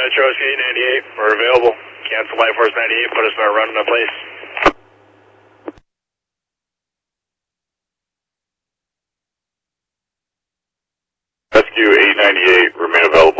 Metro, 898. We're available. Cancel Light Force 98, put us in our run into place. Rescue 898, remain available.